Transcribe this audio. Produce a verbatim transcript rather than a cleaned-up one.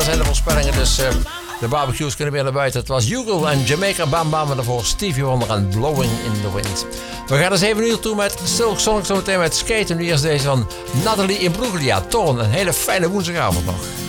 Dat zijn de voorspellingen, dus uh, de barbecues kunnen weer naar buiten. Het was Hugo en Jamaica Bam Bam en daarvoor Stevie Wonder en Blowing in the Wind. We gaan er zeven uur toe met Silk Sonic zometeen met Skate. En nu eerst deze van Nathalie Imbruglia, Toorn. Een hele fijne woensdagavond nog.